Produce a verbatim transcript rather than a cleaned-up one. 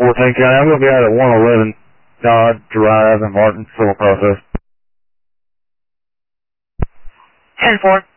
fourteen County. I'm going to be out at one eleven Dodge Drive in Martin, civil process. ten four.